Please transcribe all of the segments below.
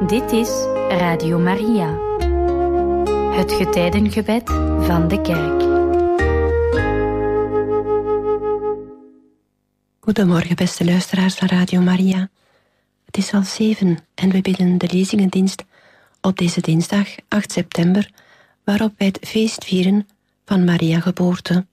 Dit is Radio Maria, het getijdengebed van de kerk. Goedemorgen, beste luisteraars van Radio Maria. Het is al 7 en we bidden de lezingendienst op deze dinsdag 8 september, waarop wij het feest vieren van Maria geboorte.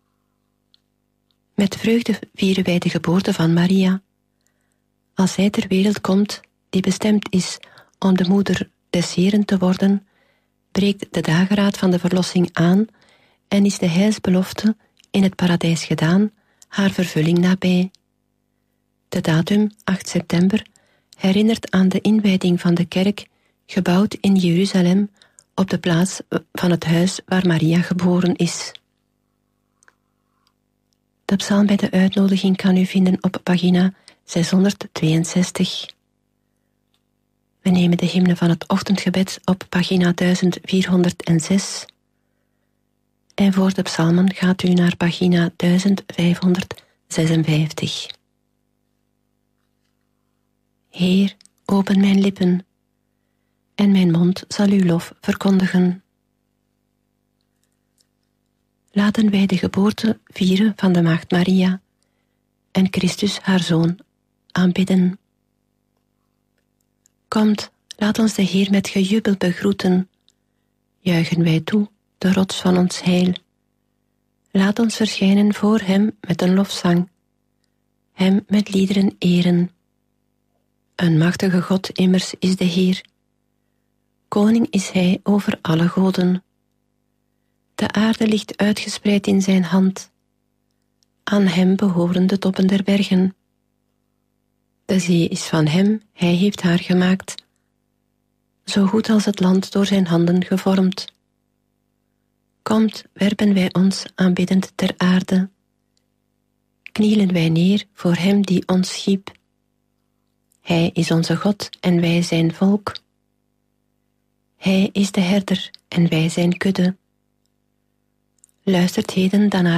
Met vreugde vieren wij de geboorte van Maria. Als zij ter wereld komt, die bestemd is om de moeder des Heren te worden, breekt de dageraad van de verlossing aan en is de heilsbelofte in het paradijs gedaan, haar vervulling nabij. De datum 8 september herinnert aan de inwijding van de kerk, gebouwd in Jeruzalem op de plaats van het huis waar Maria geboren is. De psalm bij de uitnodiging kan u vinden op pagina 662. We nemen de hymne van het ochtendgebed op pagina 1406. En voor de psalmen gaat u naar pagina 1556. Heer, open mijn lippen, en mijn mond zal uw lof verkondigen. Laten wij de geboorte vieren van de Maagd Maria en Christus haar Zoon aanbidden. Komt, laat ons de Heer met gejubel begroeten. Juichen wij toe, de rots van ons heil. Laat ons verschijnen voor hem met een lofzang, hem met liederen eren. Een machtige God immers is de Heer. Koning is hij over alle goden. De aarde ligt uitgespreid in zijn hand. Aan hem behoren de toppen der bergen. De zee is van hem, hij heeft haar gemaakt. Zo goed als het land door zijn handen gevormd. Komt, werpen wij ons aanbiddend ter aarde. Knielen wij neer voor hem die ons schiep. Hij is onze God en wij zijn volk. Hij is de herder en wij zijn kudde. Luistert heden dan naar